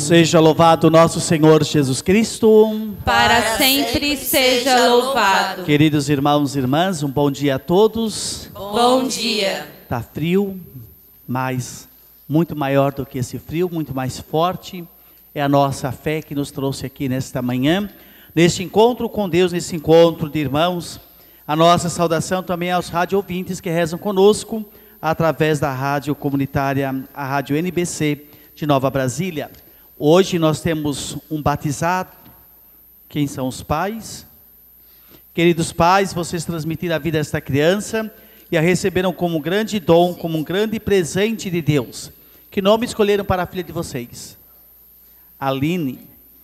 Seja louvado nosso Senhor Jesus Cristo. Para sempre seja louvado. Queridos irmãos e irmãs, um bom dia a todos. Bom dia. Tá frio, mas muito maior do que esse frio, muito mais forte. É a nossa fé que nos trouxe aqui nesta manhã, neste encontro com Deus, nesse encontro de irmãos. A nossa saudação também aos rádio ouvintes que rezam conosco, através da rádio comunitária, a Rádio NBC de Nova Brasília. Hoje nós temos um batizado. Quem são os pais? Queridos pais, vocês transmitiram a vida desta criança e a receberam como um grande dom, como um grande presente de Deus. Que nome escolheram para a filha de vocês? Aline.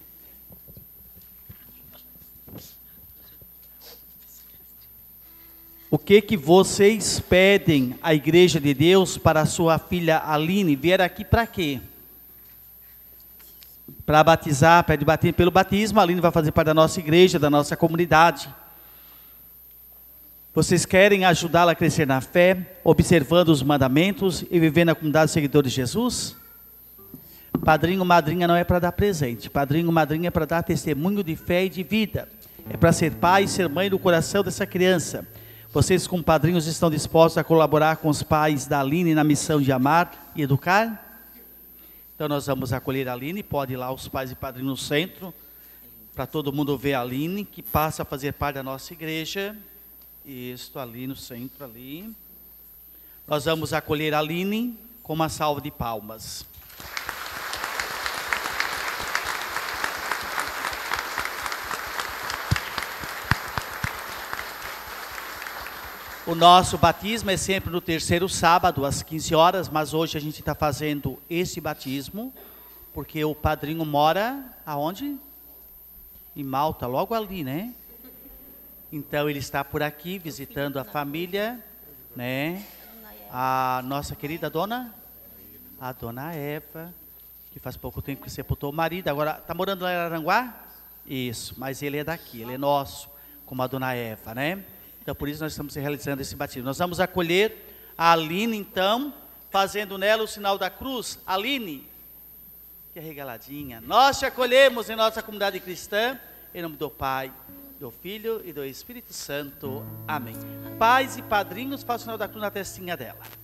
O que vocês pedem à Igreja de Deus para a sua filha Aline? Vieram aqui para quê? Para batizar, pede pelo batismo. A Aline vai fazer parte da nossa igreja, da nossa comunidade. Vocês querem ajudá-la a crescer na fé, observando os mandamentos e vivendo na comunidade de seguidores de Jesus? Padrinho, madrinha não é para dar presente. Padrinho, madrinha é para dar testemunho de fé e de vida. É para ser pai e ser mãe do coração dessa criança. Vocês, como padrinhos, estão dispostos a colaborar com os pais da Aline na missão de amar e educar? Então nós vamos acolher a Aline. Pode ir lá os pais e padrinhos no centro, para todo mundo ver a Aline, que passa a fazer parte da nossa igreja. Isso, ali no centro, ali. Nós vamos acolher a Aline com uma salva de palmas. O nosso batismo é sempre no terceiro sábado, às 15 horas, mas hoje a gente está fazendo esse batismo, porque o padrinho mora aonde? Em Malta, logo ali, né? Então ele está por aqui, visitando a família, né? A nossa querida dona? A dona Eva, que faz pouco tempo que sepultou o marido, agora está morando lá em Aranguá? Isso, mas ele é daqui, ele é nosso, como a dona Eva, né? Então, por isso nós estamos realizando esse batismo. Nós vamos acolher a Aline, então, fazendo nela o sinal da cruz. Aline, que regaladinha. Nós te acolhemos em nossa comunidade cristã, em nome do Pai, do Filho e do Espírito Santo. Amém. Pais e padrinhos, façam o sinal da cruz na testinha dela.